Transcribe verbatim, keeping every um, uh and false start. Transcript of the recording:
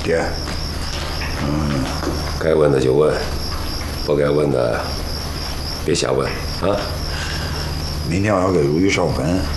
爹， 嗯，该问的就问，不该问的别瞎问啊。 明天我要给如玉上坟，